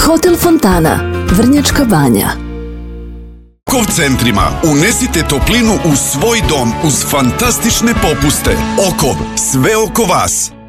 Hotel Fontana, Vrnjačka Banja. Centrima unesite toplinu u svoj dom uz fantastične popuste. Okov, sve oko vas.